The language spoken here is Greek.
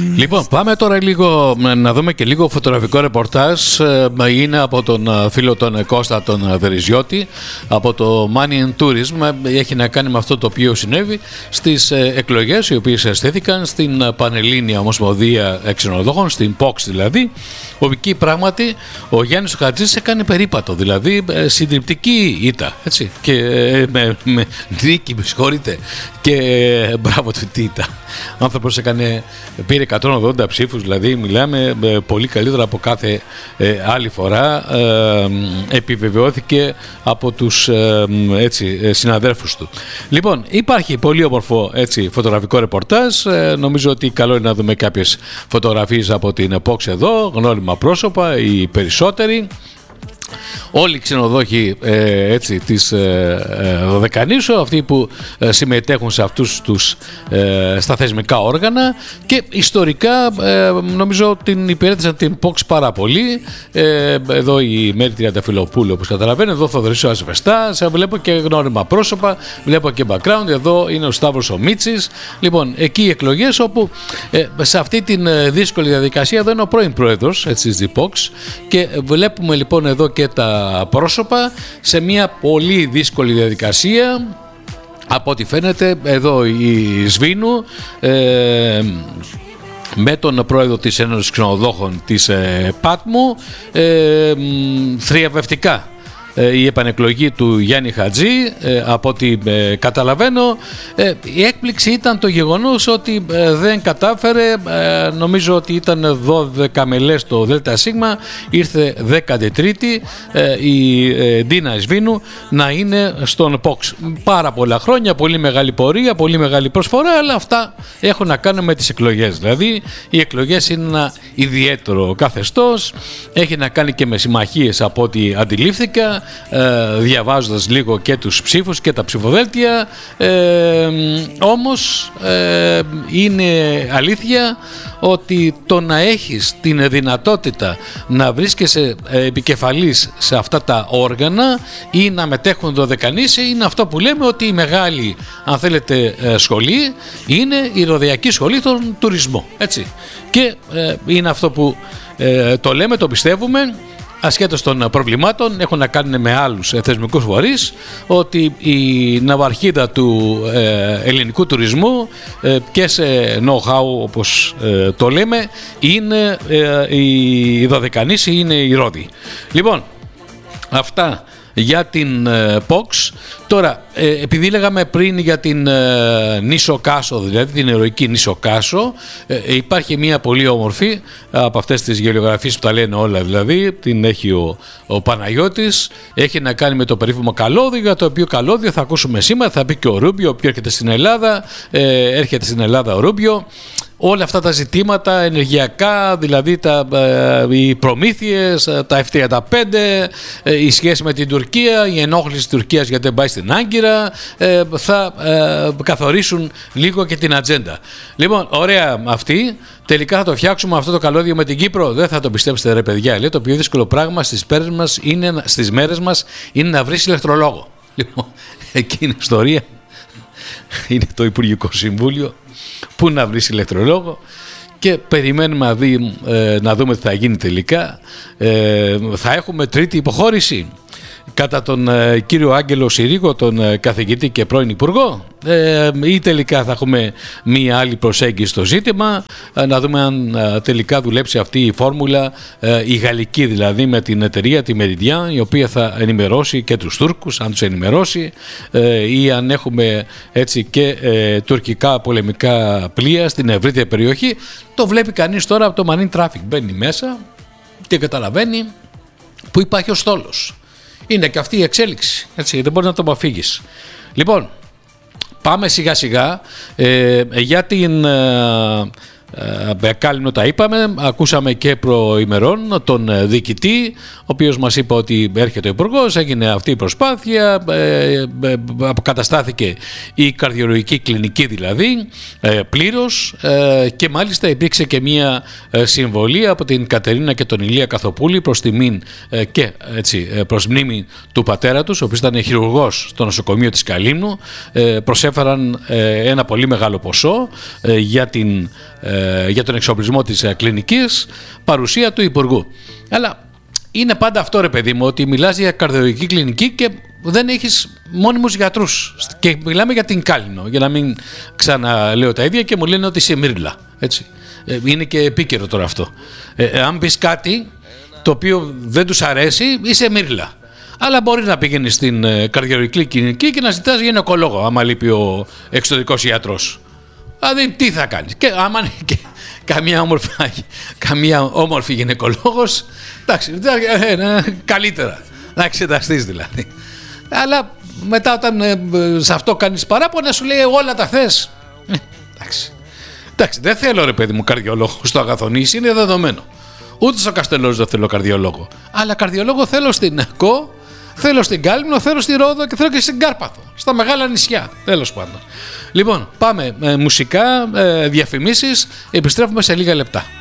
Λοιπόν, πάμε τώρα λίγο να δούμε και λίγο φωτογραφικό ρεπορτάζ. Είναι από τον φίλο τον Κώστα τον Βεριζιώτη, από το Money and Tourism. Έχει να κάνει με αυτό το οποίο συνέβη στις εκλογές οι οποίες στήθηκαν στην Πανελλήνια Ομοσπονδία Ξενοδόχων, στην POX δηλαδή. Εκεί πράγματι ο Γιάννης Χατζής έκανε περίπατο, δηλαδή συντριπτική ήττα, έτσι, και με νίκη, με συγχωρείτε, και μπράβο του τι ήττα. Ο άνθρωπος πήρε 180 ψήφους, δηλαδή μιλάμε πολύ καλύτερα από κάθε άλλη φορά. Επιβεβαιώθηκε από τους συναδέλφους του. Λοιπόν, υπάρχει πολύ όμορφο φωτογραφικό ρεπορτάζ. Νομίζω ότι καλό είναι να δούμε κάποιες φωτογραφίες από την POX εδώ, γνώριμα πρόσωπα, οι περισσότεροι. Όλοι οι ξενοδόχοι της Δωδεκανήσου, αυτοί που συμμετέχουν σε αυτούς στα θεσμικά όργανα, και ιστορικά νομίζω την υπηρέτησαν την POX πάρα πολύ. Εδώ η Μέρη Τριανταφυλλοπούλου, όπως καταλαβαίνετε, εδώ Θοδωρής ο Ασβεστάς, βλέπω και γνώριμα πρόσωπα, βλέπω και background, εδώ είναι ο Σταύρος ο Μίτσης. Λοιπόν, εκεί οι εκλογές, όπου σε αυτή την δύσκολη διαδικασία εδώ είναι ο πρώην πρόεδρος της POX, και βλέπουμε λοιπόν εδώ και τα πρόσωπα σε μια πολύ δύσκολη διαδικασία. Από ό,τι φαίνεται εδώ η Σβήνου με τον πρόεδρο της Ένωσης Ξενοδόχων της Πάτμου, θριαμβευτικά η επανεκλογή του Γιάννη Χατζή. Από ό,τι καταλαβαίνω, η έκπληξη ήταν το γεγονός ότι δεν κατάφερε, νομίζω ότι ήταν 12 μελές το ΔΣ, ήρθε 13η η Ντίνα Σβήνου να είναι στον POX. Πάρα πολλά χρόνια, πολύ μεγάλη πορεία, πολύ μεγάλη προσφορά, αλλά αυτά έχουν να κάνουν με τις εκλογές. Δηλαδή οι εκλογές είναι ένα ιδιαίτερο καθεστώς, έχει να κάνει και με συμμαχίες από ό,τι αντιλήφθηκα, διαβάζοντας λίγο και τους ψήφους και τα ψηφοδέλτια. Όμως είναι αλήθεια ότι το να έχεις την δυνατότητα να βρίσκεσαι επικεφαλής σε αυτά τα όργανα ή να μετέχουν δωδεκανήσιοι, είναι αυτό που λέμε ότι η μεγάλη, αν θέλετε, σχολή είναι η Ροδειακή Σχολή των Τουρισμού, έτσι. Και είναι αυτό που το λέμε, το πιστεύουμε, ασχέτως των προβλημάτων, έχουν να κάνουν με άλλους θεσμικούς φορείς, ότι η ναυαρχίδα του ελληνικού τουρισμού και σε know-how, όπως το λέμε, είναι η Δωδεκανήσιοι, είναι η Ρόδη. Λοιπόν, αυτά για την POX. Τώρα, επειδή λέγαμε πριν για την νήσο Κάσο, δηλαδή την ηρωική νήσο Κάσο, υπάρχει μια πολύ όμορφη από αυτές τις γεωγραφίες που τα λένε όλα, δηλαδή την έχει ο Παναγιώτης, έχει να κάνει με το περίφημο καλώδιο, για το οποίο καλώδιο θα ακούσουμε σήμερα, θα πει και ο Ρούμπιο, που έρχεται στην Ελλάδα, έρχεται στην Ελλάδα ο Ρούμπιο. Όλα αυτά τα ζητήματα ενεργειακά, δηλαδή οι προμήθειες, τα F-35, η σχέση με την Τουρκία, η ενόχληση της Τουρκίας γιατί δεν πάει στην Άγκυρα, θα καθορίσουν λίγο και την ατζέντα. Λοιπόν, ωραία αυτή. Τελικά θα το φτιάξουμε αυτό το καλώδιο με την Κύπρο. Δεν θα το πιστέψετε, ρε παιδιά. Λέει, το πιο δύσκολο πράγμα στις μέρες μας είναι να βρεις ηλεκτρολόγο. Λοιπόν, εκείνη η ιστορία είναι το Υπουργικό Συμβούλιο. Πού να βρεις ηλεκτρολόγο, και περιμένουμε να δούμε τι θα γίνει τελικά. Θα έχουμε τρίτη υποχώρηση κατά τον κύριο Άγγελο Συρίγο, τον καθηγητή και πρώην υπουργό, ή τελικά θα έχουμε μία άλλη προσέγγιση στο ζήτημα, να δούμε αν τελικά δουλέψει αυτή η φόρμουλα, η γαλλική δηλαδή, με την εταιρεία τη Meridian, η οποία θα ενημερώσει και τους Τούρκους, αν τους ενημερώσει, ή αν έχουμε έτσι και τουρκικά πολεμικά πλοία στην ευρύτερη περιοχή. Το βλέπει κανείς τώρα από το Marine Traffic, μπαίνει μέσα και καταλαβαίνει που υπάρχει ο στόλος. Είναι και αυτή η εξέλιξη, έτσι, δεν μπορεί να το αποφύγεις. Λοιπόν, πάμε σιγά σιγά για την Κάλυμνο τα είπαμε, ακούσαμε και προημερών τον διοικητή, ο οποίος μας είπε ότι έρχεται ο υπουργός, έγινε αυτή η προσπάθεια, αποκαταστάθηκε η καρδιολογική κλινική δηλαδή πλήρως, και μάλιστα υπήρξε και μια συμβολή από την Κατερίνα και τον Ηλία Καθοπούλη προς τιμήν και έτσι, προς μνήμη του πατέρα τους, ο οποίος ήταν χειρουργός στο νοσοκομείο της Καλύμνου. Προσέφεραν ένα πολύ μεγάλο ποσό για την για τον εξοπλισμό της κλινικής, παρουσία του Υπουργού. Αλλά είναι πάντα αυτό, ρε παιδί μου, ότι μιλάς για καρδιολογική κλινική και δεν έχεις μόνιμους γιατρούς. Και μιλάμε για την Κάλινο, για να μην ξαναλέω τα ίδια και μου λένε ότι είσαι μύρλα. Έτσι. Είναι και επίκαιρο τώρα αυτό. Αν πεις κάτι το οποίο δεν τους αρέσει, είσαι μύρλα. Αλλά μπορεί να πηγαίνεις στην καρδιολογική κλινική και να ζητάς γυναικολόγο, άμα λείπει ο εξωτερικός ιατρός. Δηλαδή, τι θα κάνεις? Και άμα είναι και καμία όμορφη γυναικολόγος, εντάξει, καλύτερα να εξεταστείς δηλαδή. Αλλά μετά όταν σε αυτό κάνεις παράπονα, σου λέει όλα τα θες. Εντάξει, δεν θέλω, ρε παιδί μου, καρδιολόγο στο Αγαθονήσι, είναι δεδομένο. Ούτε στο Καστελόριζο δεν θέλω καρδιολόγο. Αλλά καρδιολόγο θέλω στην ΕΚΟ, θέλω στην Κάλυμνο, θέλω στη Ρόδο και θέλω και στην Κάρπαθο. Στα μεγάλα νησιά, τέλος πάντων. Λοιπόν, πάμε μουσικά, διαφημίσεις, επιστρέφουμε σε λίγα λεπτά.